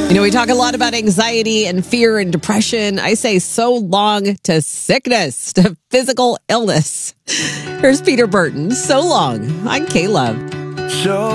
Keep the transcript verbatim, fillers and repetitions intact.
You know, we talk a lot about anxiety and fear and depression. I say so long to sickness, to physical illness. Here's Peter Burton. So long. I'm K-Love. So